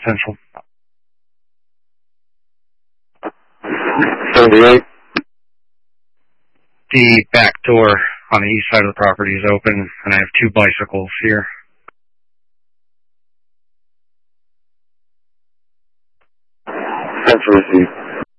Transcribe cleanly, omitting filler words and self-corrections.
Central. 78. The back door on the east side of the property is open, and I have 2 bicycles here. Central received.